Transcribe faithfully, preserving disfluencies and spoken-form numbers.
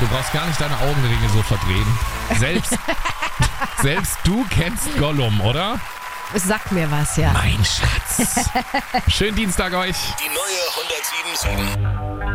Du brauchst gar nicht deine Augenringe so verdrehen. Selbst, selbst du kennst Gollum, oder? Sag mir was, ja. Mein Schatz. Schönen Dienstag euch. Die neue hundertsieben Komma sieben